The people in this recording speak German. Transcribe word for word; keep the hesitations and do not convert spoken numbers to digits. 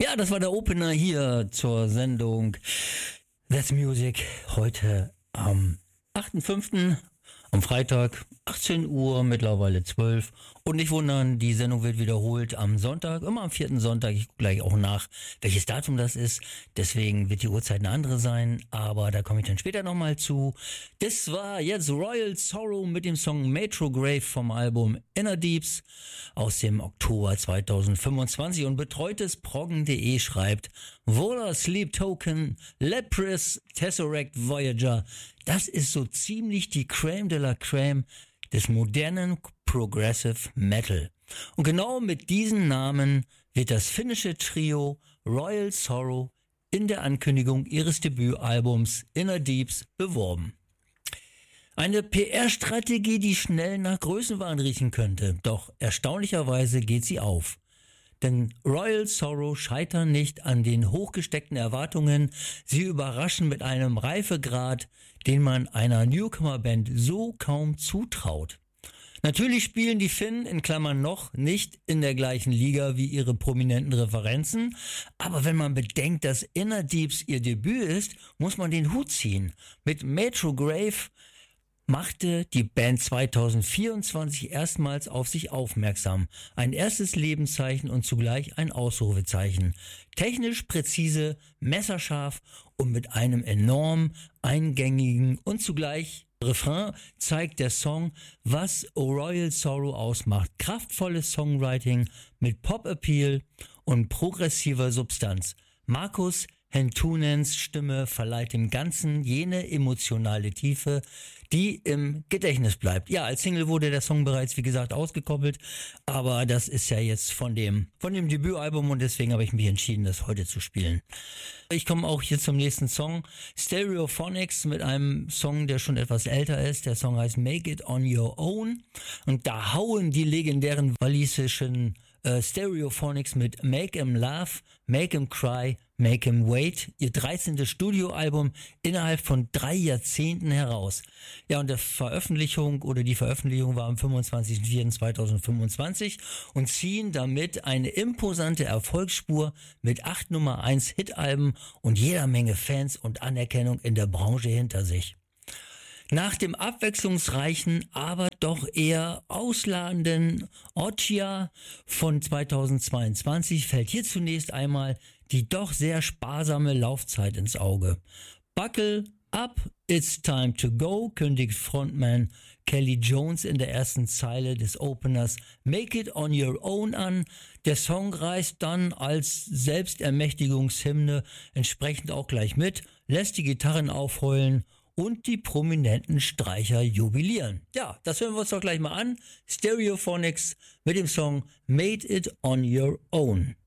Ja, das war der Opener hier zur Sendung That's Music. Heute am achten fünften am Freitag, achtzehn Uhr, mittlerweile zwölf. Und nicht wundern, die Sendung wird wiederholt am Sonntag, immer am vierten Sonntag. Ich gucke gleich auch nach, welches Datum das ist. Deswegen wird die Uhrzeit eine andere sein, aber da komme ich dann später nochmal zu. Das war jetzt Royal Sorrow mit dem Song Metro Grave vom Album Inner Deeps aus dem Oktober zweitausendfünfundzwanzig. Und betreutes proggen punkt de schreibt: Vola Sleep Token, Leprous Tesseract Voyager. Das ist so ziemlich die Crème de la Crème des modernen Progressive Metal. Und genau mit diesen Namen wird das finnische Trio Royal Sorrow in der Ankündigung ihres Debütalbums Inner Deeps beworben. Eine P R-Strategie, die schnell nach Größenwahn riechen könnte, doch erstaunlicherweise geht sie auf. Denn Royal Sorrow scheitern nicht an den hochgesteckten Erwartungen, sie überraschen mit einem Reifegrad, den man einer Newcomer-Band so kaum zutraut. Natürlich spielen die Finnen in Klammern noch nicht in der gleichen Liga wie ihre prominenten Referenzen, aber wenn man bedenkt, dass Inner Deeps ihr Debüt ist, muss man den Hut ziehen. Mit Metro Grave machte die Band zweitausendvierundzwanzig erstmals auf sich aufmerksam. Ein erstes Lebenszeichen und zugleich ein Ausrufezeichen. Technisch präzise, messerscharf und mit einem enorm eingängigen und zugleich Refrain zeigt der Song, was Royal Sorrow ausmacht. Kraftvolles Songwriting mit Pop-Appeal und progressiver Substanz. Markus Hentunens Stimme verleiht dem Ganzen jene emotionale Tiefe, die im Gedächtnis bleibt. Ja, als Single wurde der Song bereits, wie gesagt, ausgekoppelt, aber das ist ja jetzt von dem von dem Debütalbum und deswegen habe ich mich entschieden, das heute zu spielen. Ich komme auch hier zum nächsten Song, Stereophonics, mit einem Song, der schon etwas älter ist. Der Song heißt Make It On Your Own und da hauen die legendären walisischen äh, Stereophonics mit Make 'Em Laugh, Make 'Em Cry, Make 'Em Wait, ihr dreizehntes Studioalbum innerhalb von drei Jahrzehnten heraus. Ja, und der Veröffentlichung oder die Veröffentlichung war am fünfundzwanzigsten vierten zweitausendfünfundzwanzig und ziehen damit eine imposante Erfolgsspur mit acht Nummer eins Hitalben und jeder Menge Fans und Anerkennung in der Branche hinter sich. Nach dem abwechslungsreichen, aber doch eher ausladenden Occhia von zweitausendzweiundzwanzig fällt hier zunächst einmal die doch sehr sparsame Laufzeit ins Auge. Buckle up, it's time to go, kündigt Frontman Kelly Jones in der ersten Zeile des Openers Make It On Your Own an. Der Song reißt dann als Selbstermächtigungshymne entsprechend auch gleich mit, lässt die Gitarren aufheulen und die prominenten Streicher jubilieren. Ja, das hören wir uns doch gleich mal an. Stereophonics mit dem Song Made It On Your Own.